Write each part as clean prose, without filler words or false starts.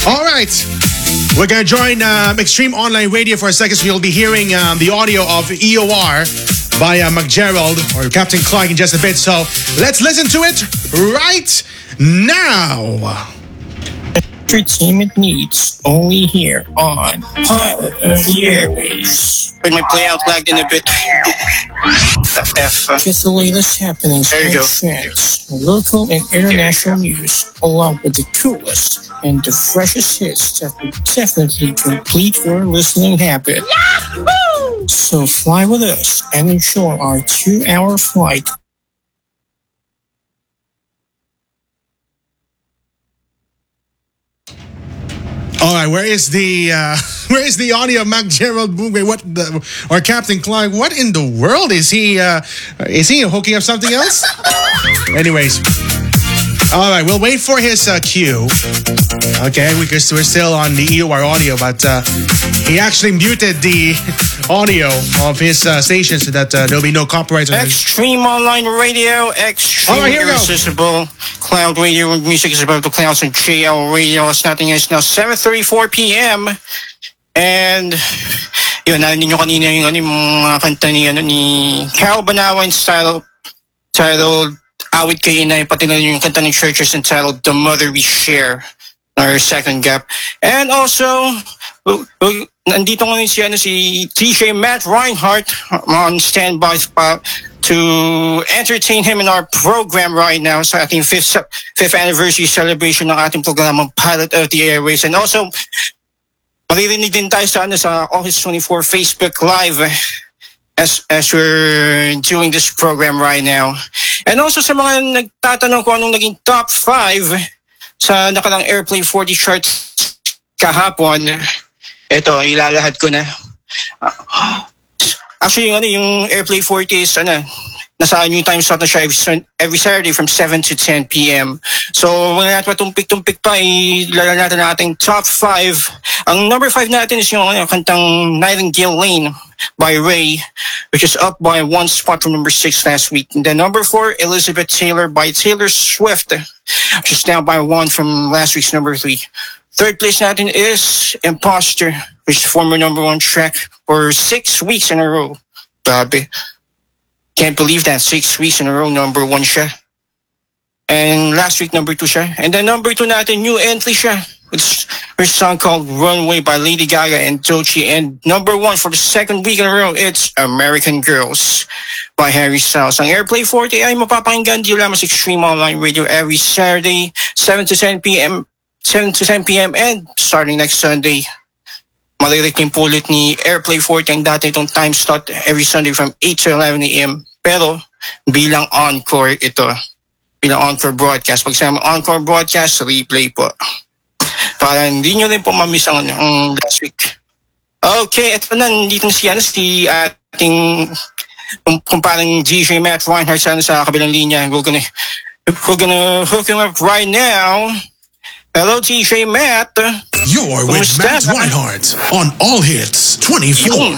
All right. We're going to join Extreme Online Radio for a second, so you'll be hearing the audio of EOR by McGerald or Captain Clark in just a bit. So let's listen to it right now. Entertainment needs only here on Pilot of the Airways. With my play out lagged in a bit. Get the latest happenings and trends, local and international news, along with the coolest and the freshest hits that will definitely complete your listening habit. Yahoo! So fly with us and enjoy our 2-hour flight. All right, where is the audio of McGerald Bugwe? Or Captain Clark? What in the world is he hooking up something else? Anyways, all right, we'll wait for his cue. Okay, we're still on the EOR audio, but he actually muted the audio of his station so that there'll be no copyright. Extreme Online Radio, Extreme Irresistible Cloud Radio. Music is about the clouds and JL Radio. It's nothing. It's now 7:34 p.m. And yun, narinig nyo kanina yung mga kanta ni Carol Banawa titled Awit Kay Inay, pati na yung kanta ng Churches entitled The Mother We Share, our second gap. And also, nandito ngayon si DJ Matt Reinhardt on standby to entertain him in our program right now sa ating 5th anniversary celebration ng ating programang Pilot of the Airways. And also, maririnig din tayo sa Office 24 Facebook Live as we're doing this program right now. And also sa mga nagtatanong kung anong naging top 5 sa nakalang Airplay 40 charts kahapon, ito, ilalahad ko na. Actually, yung Airplay 40 is, nasa new time slot na siya every Saturday from 7 to 10 p.m. So, wala natin matumpik-tumpik pa, ilalahad natin ating top 5. Ang number 5 natin is yung kantang Nightingale Lane by Ray, which is up by 1 spot from number 6 last week. And then number 4, Elizabeth Taylor by Taylor Swift, which is down by 1 from last week's number 3. Third place natin is Imposter, which is former number 1 track for 6 weeks in a row. Grabe. Can't believe that. 6 weeks in a row, number 1 siya. And last week, number 2 siya. And then number 2 natin, new entry siya. It's her song called Runway by Lady Gaga and Doechii. And number 1 for the second week in a row, it's American Girls by Harry Styles. Ang Airplay 40 ay mapapakinggan dito lamang sa Extreme Online Radio every Saturday, 7 to 10 p.m. and starting next Sunday, malirinig yung pulit ni Airplay 40 ang dati itong time slot every Sunday from 8 to 11 a.m. Pero bilang encore ito. Bilang encore broadcast. Pag sinabi encore broadcast, replay po. Para hindi nyo rin po mamiss ang last week. Okay, ito na. Nandito na si ating kumparang DJ Matt Reinhardt sa kabilang linya. We're gonna hook him up right now. Hello, DJ Matt. You're with Matt Reinhardt on All Hits 24.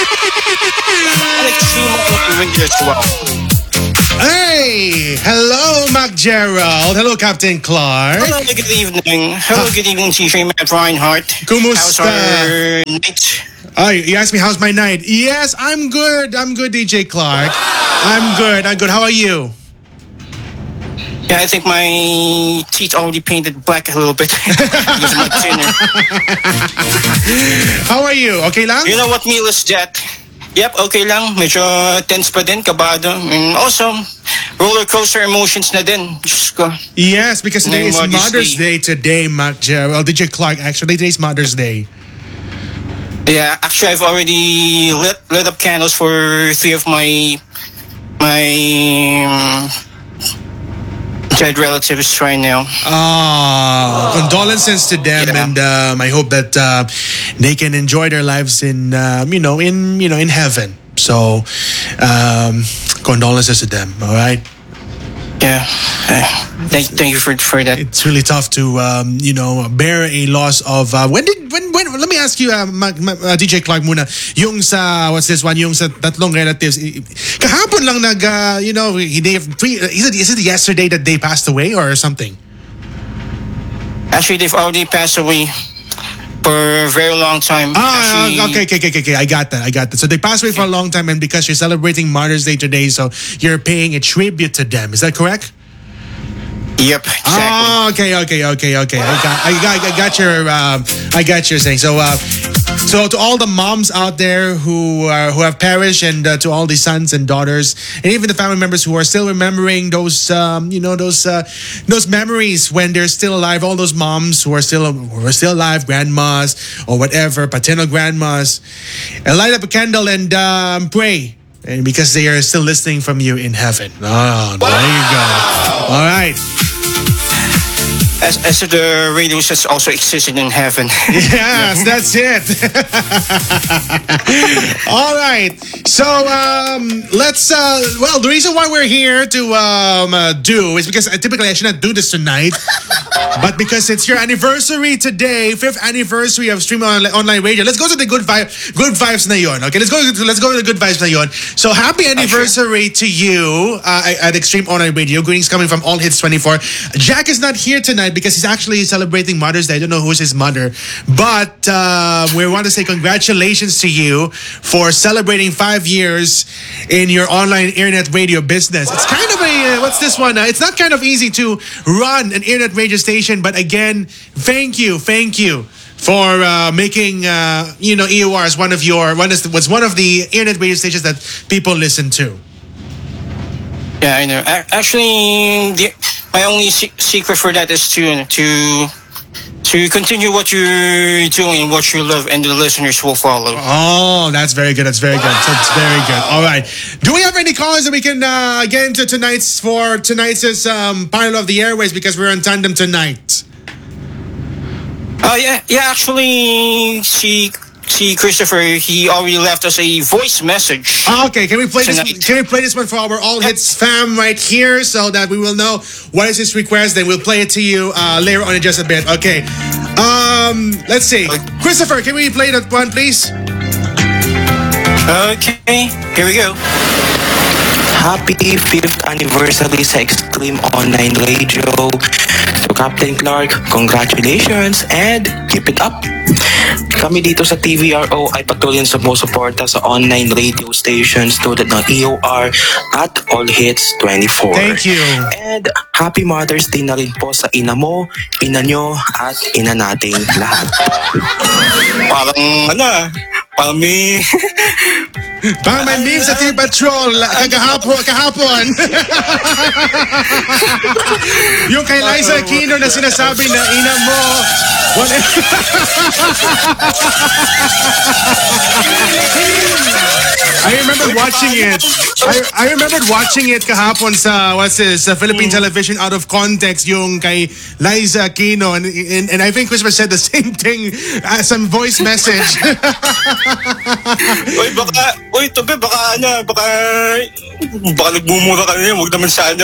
Hey! Hello, McGerald. Hello, Captain Clark. Hello, good evening. Hello, good evening, DJ Matt Reinhardt. Kumusta? How's our night? You asked me how's my night. Yes, I'm good. I'm good, DJ Clark. I'm good. How are you? Yeah, I think my teeth already painted black a little bit. Because of my dinner. How are you? Okay lang? You know what meal is that? Yep, okay lang. Medyo tense pa din, kabado. And also, roller coaster emotions na din. Diyos ko. Yes, because today is Mother's Day today, McGerald. DJ Clark, actually, today's Mother's Day. Yeah, actually, I've already lit up candles for 3 of my dead relatives right now. Condolences to them, yeah. And I hope that they can enjoy their lives in heaven. So, condolences to them. All right. Yeah. Thank you for that. It's really tough to bear a loss of when let me ask you DJ Clark muna yung sa what's this one yung sa tatlong relatives kahapon lang is it yesterday that they passed away or something? Actually, they've already passed away for a very long time. Okay. I got that. So they passed away for a long time, and because you're celebrating Mother's Day today, so you're paying a tribute to them. Is that correct? Yep, exactly. Oh, okay. I got your saying. So to all the moms out there who have perished, and to all the sons and daughters, and even the family members who are still remembering those those memories when they're still alive. All those moms who are still alive, grandmas or whatever, paternal grandmas, and light up a candle and pray. And because they are still listening from you in heaven. Oh, there you go. All right. As the radio sets also existed in heaven. Yes, that's it. All right. So let's. Well, the reason why we're here to do is because typically I should not do this tonight, but because it's your anniversary today, 5th anniversary of Stream Online Radio. Let's go to the good vibes na yon. Okay, let's go to the good vibes na yon. So happy anniversary to you at Extreme Online Radio. Greetings coming from All Hits 24. Jack is not here tonight because he's actually celebrating Mother's Day. I don't know who's his mother, but we want to say congratulations to you for celebrating 5 years in your online internet radio business. It's kind of a what's this one? It's not kind of easy to run an internet radio station, but again, thank you for making EOR one of the internet radio stations that people listen to. Yeah, I know. Actually, my only secret for that is to continue what you're doing, what you love, and the listeners will follow. Oh, that's very good. That's very good. All right. Do we have any callers that we can get into tonight's pilot of the airways, because we're on tandem tonight? Yeah. Actually, see Christopher, he already left us a voice message. Okay, can we play this? Can we play this one for our All Hits fam right here, so that we will know what is his request? Then we'll play it to you later on in just a bit. Okay. Let's see. Christopher, can we play that one, please? Okay, here we go. Happy 5th anniversary sa Extreme Online Radio. So Captain Clark, congratulations and keep it up. Kami dito sa TVRO ay patuloy sa sumusuporta sa online radio stations tulad ng EOR at All Hits 24. Thank you. And happy Mother's Day na rin po sa ina mo, ina nyo, at ina nating lahat. Parang may Parang may meme sa Team Patrol kahapon. Yung kay Liza Aquino na sinasabi na ina mo. I remember watching it kahapon sa Philippine television out of context, yung kay Liza Aquino, and I think Christopher said the same thing as some voice message. baka nagmumura ka na, huwag naman sana.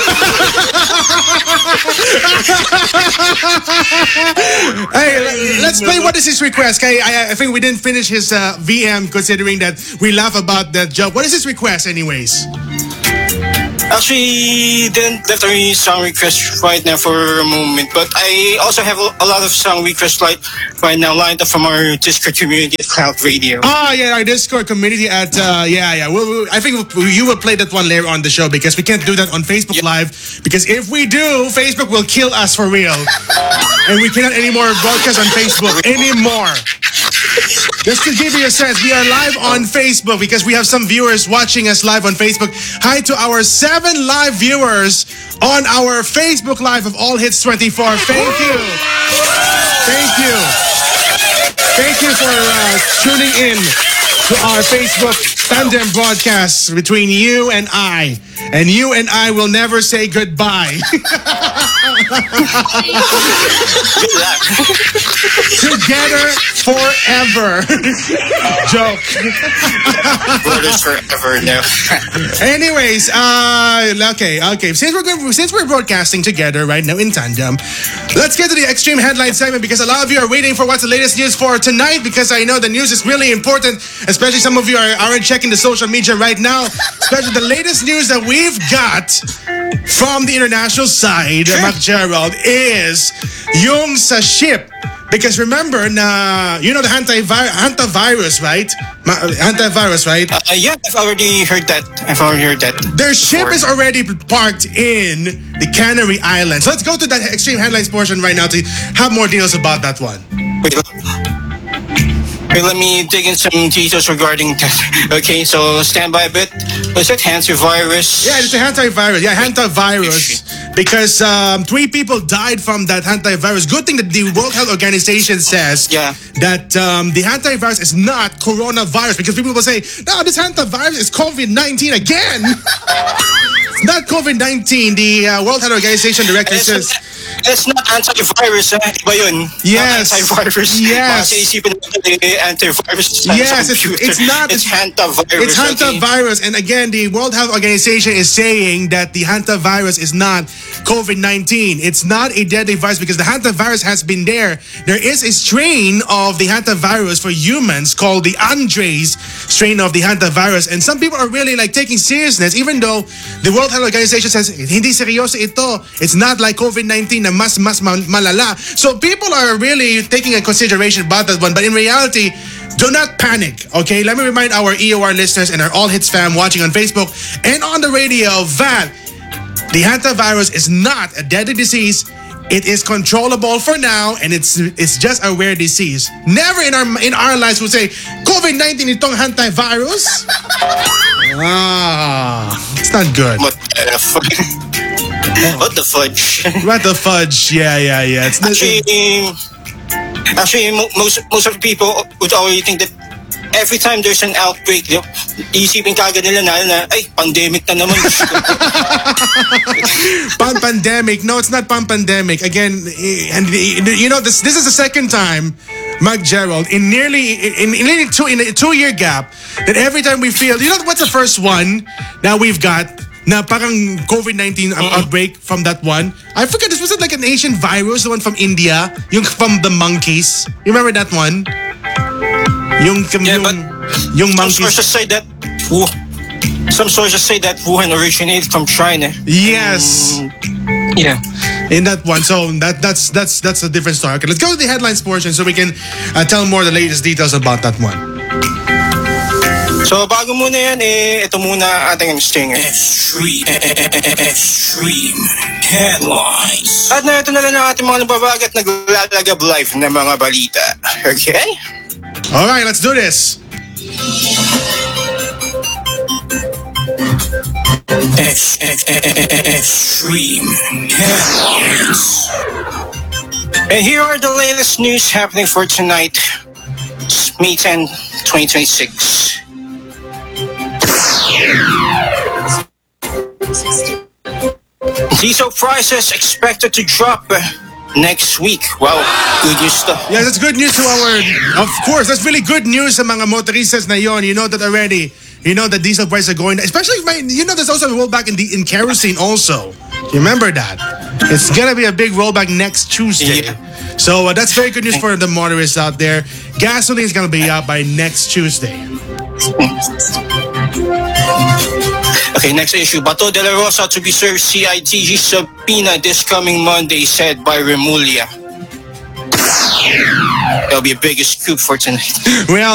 Hey, let's play What Is His Request. I think we didn't finish his VM, considering that we laugh about that joke. What is his request anyways? Actually, didn't left any song requests right now for a moment, but I also have a lot of song requests right now lined up from our Discord community at Cloud Radio. Oh yeah, our Discord community at yeah. I think you will play that one later on the show, because we can't do that on Facebook Live, because if we do, Facebook will kill us for real, and we cannot anymore broadcast on Facebook anymore. Just to give you a sense, we are live on Facebook because we have some viewers watching us live on Facebook. Hi to our 7 live viewers on our Facebook Live of All Hits 24. Thank you. Thank you for tuning in to our Facebook tandem broadcast between you and I. And you and I will never say goodbye. Together forever. Joke. Brothers forever now. Anyways, okay. Since we're broadcasting together right now in tandem, let's get to the Extreme Headline segment, because a lot of you are waiting for what's the latest news for tonight, because I know the news is really important, especially some of you aren't checking the social media right now, especially the latest news that we've got from the international side. Mac Gerald, is yung sa ship. Because remember na, you know the hantavirus, right? Hantavirus, right? Yeah, I've already heard that. Their ship before. is already parked in the Canary Islands. So let's go to that extreme headlines portion right now to have more details about that one. Wait, let me dig in some details regarding that. Okay, so stand by a bit. Was it hantavirus? Yeah, it's a hantavirus. Yeah, hantavirus. Because 3 people died from that hantavirus. Good thing that the World Health Organization says that the hantavirus is not coronavirus. Because people will say, no, this hantavirus is COVID-19 again. It's not COVID-19. The World Health Organization director says... It's not antivirus, di ba yun? Yes. Not antivirus. Yes. Baka isipin natin antivirus. Yes, it's not. It's hantavirus. It's hantavirus. And again, the World Health Organization is saying that the hantavirus is not COVID-19. It's not a deadly virus because the hantavirus has been there. There is a strain of the hantavirus for humans called the Andres strain of the hantavirus. And some people are really like taking seriousness, even though the World Health Organization says, hindi seryoso ito. It's not like COVID-19 na mas malala. So people are really taking a consideration about that one. But in reality, do not panic, okay? Let me remind our EOR listeners and our All Hits fam watching on Facebook and on the radio that the hantavirus is not a deadly disease. It is controllable for now, and it's just a rare disease. Never in our lives would say COVID-19 itong hantavirus. It's not good. What the fudge? What the fudge? Yeah. It's Actually, most of the people would already think that every time there's an outbreak, isipin kagad nila na, ay, pandemic na naman. Pandemic. No, it's not pandemic. Again, and you know, this is the second time, Mac Gerald, in nearly a 2-year gap, that every time we feel, you know what's the first one that we've got? Na parang COVID-19 outbreak from that one. I forget, this was like an Asian virus, the one from India, yung from the monkeys. You remember that one? Yung monkeys. Some sources say that Wuhan originated from China. Yes. Yeah. In that one, so that's a different story. Okay, let's go to the headlines portion so we can tell more of the latest details about that one. So bago muna yan, ito muna ating sting extreme headlines. At na ito na lang ang ating mga nababagat naglalagab live na mga balita. Okay? Alright, let's do this. Extreme headlines. And here are the latest news happening for tonight, May 10, 2026. Diesel prices expected to drop next week. Wow, good news stuff. Yeah, that's good news to of course, that's really good news sa mga motoristas na yon. You know that already. You know that diesel prices are going down. Especially, you know there's also a rollback in kerosene also. You remember that? It's gonna be a big rollback next Tuesday. Yeah. So that's very good news for the motorists out there. Gasoline is gonna be up by next Tuesday. Okay, next issue. Bato de la Rosa to be served CITG subpoena this coming Monday, said by Remulla. That'll be a biggest scoop for tonight. Well,